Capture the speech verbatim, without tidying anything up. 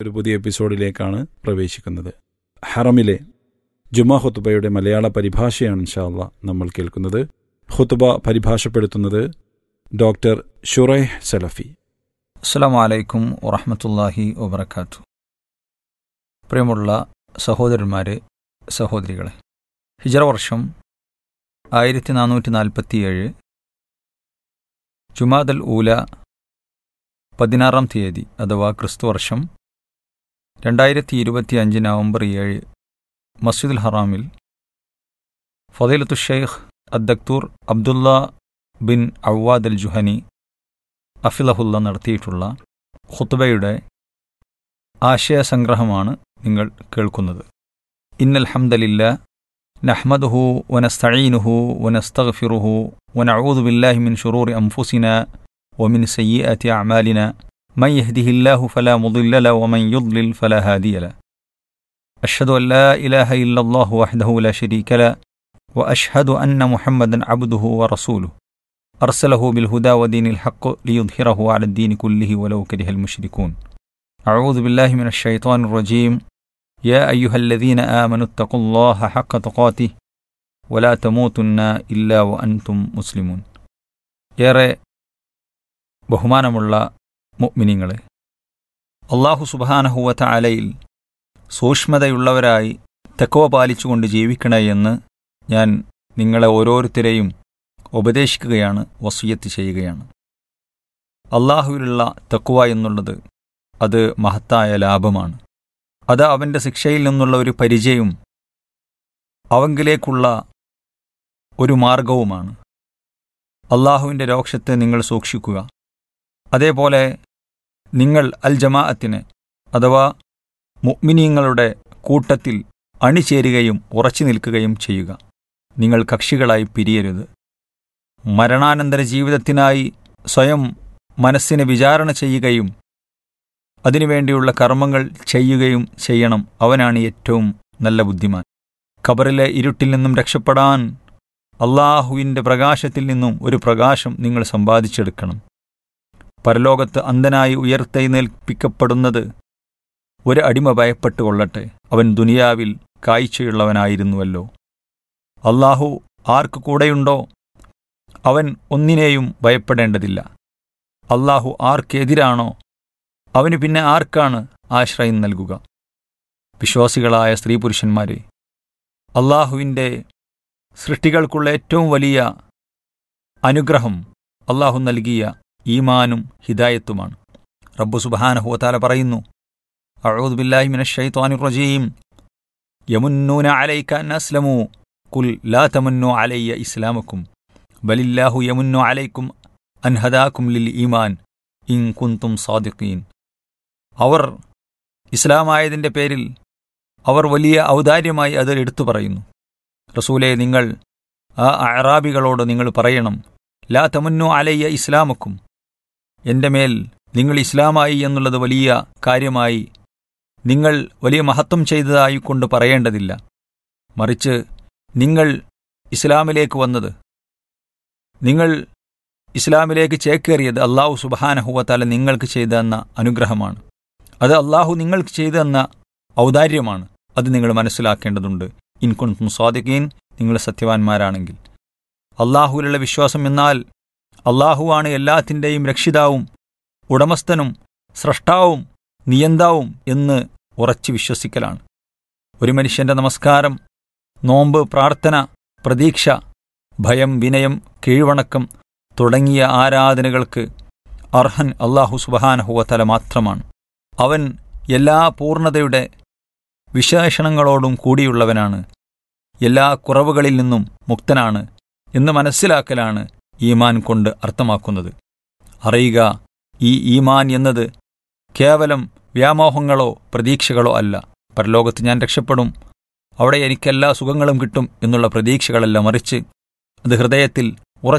ഒരു പുതിയ എപ്പിസോഡിലേക്കാണ് പ്രവേശിക്കുന്നത്. ഹറമിലെ ജുമാ ഖുത്ബയുടെ മലയാള പരിഭാഷയാണ് ഇൻഷാ അല്ലാഹ് നമ്മൾ കേൾക്കുന്നത്. ഖുത്ബ പരിഭാഷപ്പെടുത്തുന്നത് ഡോക്ടർ ഷുറൈഹ് സലഫി. അസ്സലാമു അലൈക്കും വറഹ്മത്തുള്ളാഹി വബറകാതുഹു. പ്രിയമുള്ള സഹോദരന്മാരെ, സഹോദരികളെ, ഹിജ്റ വർഷം ആയിരത്തി നാനൂറ്റി നാൽപ്പത്തിയേഴ് ജുമാദൽ ഊല പതിനാറാം തീയതി അഥവാ ക്രിസ്തുവർഷം രണ്ടായിരത്തി ഇരുപത്തി അഞ്ച് നവംബർ ഏഴ് മസ്ജിദുൽ ഹറാമിൽ ഫളീലത്തു ഷെയ്ഖ് അദ്ദക്തൂർ അബ്ദുള്ള ബിൻ അവ്വാദ് അൽ ജുഹനി അഫിലഹുല്ല നടത്തിയിട്ടുള്ള ഖുത്ബയുടെ ആശയസംഗ്രഹമാണ് നിങ്ങൾ കേൾക്കുന്നത്. ഇന്നൽ ഹംദലില്ലാഹ് നഹ്മദുഹു വനസ്തഈനുഹു വനസ്തഗ്ഫിറുഹു വനഊദു ബില്ലാഹി മിൻ ശുറൂരി അൻഫുസിനാ വമിൻ സയ്യിആതി അഅമാലിനാ മൻ യഹ്ദിഹില്ലാഹു ഫലാ മുദില്ല ലഹു വമൻ യുദ്ലിൽ ഫലാ ഹാദിയ ലഹു. അഷ്ഹദു അൻ ലാ ഇലാഹ ഇല്ലല്ലാഹു വഹ്ദഹു ലാ ശരീക ലഹു വഅഷ്ഹദു അന്ന മുഹമ്മദൻ അബ്ദുഹു വറസൂലുഹു അർസലഹു ബിൽഹുദാ വദീനിൽ ഹഖ് ലിയുദ്ഹിറഹു അലദ്ദീനി കുല്ലിഹി വലൗ കരിഹൽ മുശ്രികൂൻ. അഊദു ബില്ലാഹി മിനശ് ശൈത്വാനിർ റജീം. യാ അയ്യുഹല്ലദീന ആമനു ഇത്തഖുല്ലാഹ ഹഖ തുഖാതിഹി വലാ തമൂതുന്ന ഇല്ലാ വഅൻതും മുസ്ലിമൂൻ. ഏറെ ബഹുമാനമുള്ള മുഅ്മിനീങ്ങളെ, അല്ലാഹു സുബ്ഹാനഹു വ തആലയിൽ സൂക്ഷ്മതയുള്ളവരായി തഖ്വ പാലിച്ചുകൊണ്ട് ജീവിക്കണേ എന്ന് ഞാൻ നിങ്ങളെ ഓരോരുത്തരെയും ഉപദേശിക്കുകയാണ്, വസിയ്യത്ത് ചെയ്യുകയാണ്. അല്ലാഹുവിലുള്ള തഖ്വ എന്നുള്ളത് അത് മഹത്തായ ലാഭമാണ്. അത് അവൻ്റെ ശിക്ഷയിൽ നിന്നുള്ള ഒരു പരിചയവും അവങ്കിലേക്കുള്ള ഒരു മാർഗവുമാണ്. അല്ലാഹുവിൻ്റെ രോക്ഷത്തെ നിങ്ങൾ സൂക്ഷിക്കുക. അതേപോലെ നിങ്ങൾ അൽ ജമാഅത്തിന് അഥവാ മുഅ്മിനീങ്ങളുടെ കൂട്ടത്തിൽ അണിചേരുകയും ഉറച്ചു നിൽക്കുകയും ചെയ്യുക. നിങ്ങൾ കക്ഷികളായി പിരിയരുത്. മരണാനന്തര ജീവിതത്തിനായി സ്വയം മനസ്സിനെ വിചാരണ ചെയ്യുകയും അതിനുവേണ്ടിയുള്ള കർമ്മങ്ങൾ ചെയ്യുകയും ചെയ്യണം. അവനാണ് ഏറ്റവും നല്ല ബുദ്ധിമാൻ. ഖബറിലെ ഇരുട്ടിൽ നിന്നും രക്ഷപ്പെടാൻ അള്ളാഹുവിൻ്റെ പ്രകാശത്തിൽ നിന്നും ഒരു പ്രകാശം നിങ്ങൾ സമ്പാദിച്ചെടുക്കണം. പരലോകത്ത് അന്ധനായി ഉയർത്തെഴുന്നേൽപ്പിക്കപ്പെടുന്നത് ഒരു അടിമ ഭയപ്പെട്ടു കൊള്ളട്ടെ, അവൻ ദുനിയാവിൽ കാഴ്ചയുള്ളവനായിരുന്നുവല്ലോ. അള്ളാഹു ആർക്ക് കൂടെയുണ്ടോ അവൻ ഒന്നിനെയും ഭയപ്പെടേണ്ടതില്ല. അള്ളാഹു ആർക്കെതിരാണോ അവന് പിന്നെ ആർക്കാണ് ആശ്രയം നൽകുക? വിശ്വാസികളായ സ്ത്രീ പുരുഷന്മാരെ, അള്ളാഹുവിൻ്റെ സൃഷ്ടികൾക്കുള്ള ഏറ്റവും വലിയ അനുഗ്രഹം അള്ളാഹു നൽകിയ ഈമാനും ഹിദായത്തുമാണ്. റബ്ബു സുബ്ഹാനഹു വ തആല പറയുന്നു, അഊദു ബില്ലാഹി മിനശ് ശൈത്വാനിർ റജീം. യമുന്നൂന അലൈക അൻ അസ്ലമൂ ഖുൽ ലാ തമന്നു അലയ്യ ഇസ്ലാമക്കും ബലില്ലാഹു യമുന്നു അലൈക്കും അൻ ഹദാക്കും ലിൽ ഈമാൻ ഇൻ കുൻതും സാദിഖീൻ. അവർ ഇസ്ലാമായതിൻ്റെ പേരിൽ അവർ വലിയ ഔദാര്യമായി അത് എടുത്തു പറയുന്നു. റസൂലെ, നിങ്ങൾ ആ അഅറാബികളോട് നിങ്ങൾ പറയണം, ലാ തമന്നു അലയ്യ ഇസ്ലാമക്കും, എൻ്റെ മേൽ നിങ്ങൾ ഇസ്ലാമായി എന്നുള്ളത് വലിയ കാര്യമായി നിങ്ങൾ വലിയ മഹത്വം ചെയ്തതായി കൊണ്ട് പറയേണ്ടതില്ല. മറിച്ച് നിങ്ങൾ ഇസ്ലാമിലേക്ക് വന്നത്, നിങ്ങൾ ഇസ്ലാമിലേക്ക് ചേക്കേറിയത് അല്ലാഹു സുബ്ഹാനഹു വ തആല നിങ്ങൾക്ക് ചെയ്തു തന്ന അനുഗ്രഹമാണ്. അത് അല്ലാഹു നിങ്ങൾക്ക് ചെയ്തു തന്ന ഔദാര്യമാണ്. അത് നിങ്ങൾ മനസ്സിലാക്കേണ്ടതുണ്ട്. ഇൻ കുൻതും സാദിഖീൻ, നിങ്ങൾ സത്യവാന്മാരാണെങ്കിൽ. അല്ലാഹുവിലുള്ള വിശ്വാസം എന്നാൽ അല്ലാഹുവാണ് എല്ലാത്തിൻ്റെയും രക്ഷിതാവും ഉടമസ്ഥനും സ്രഷ്ടാവും നിയന്താവും എന്ന് ഉറച്ചു വിശ്വസിക്കലാണ്. ഒരു മനുഷ്യൻ്റെ നമസ്കാരം, നോമ്പ്, പ്രാർത്ഥന, പ്രതീക്ഷ, ഭയം, വിനയം, കീഴ്വണക്കം തുടങ്ങിയ ആരാധനകൾക്ക് അർഹൻ അല്ലാഹു സുബ്ഹാനഹു വ തആല മാത്രമാണ്. അവൻ എല്ലാ പൂർണ്ണതയുടെ വിശേഷണങ്ങളോടും കൂടിയുള്ളവനാണ്, എല്ലാ കുറവുകളിൽ നിന്നും മുക്തനാണ് എന്ന് മനസ്സിലാക്കലാണ് ഈമാൻ കൊണ്ട് അർത്ഥമാക്കുന്നത്. അറിയുക, ഈ ഈമാൻ എന്നത് കേവലം വ്യാമോഹങ്ങളോ പ്രതീക്ഷകളോ അല്ല. പരലോകത്ത് ഞാൻ രക്ഷപ്പെടും, അവിടെ എനിക്കെല്ലാ സുഖങ്ങളും കിട്ടും എന്നുള്ള പ്രതീക്ഷകളല്ല, മറിച്ച് അത് ഹൃദയത്തിൽ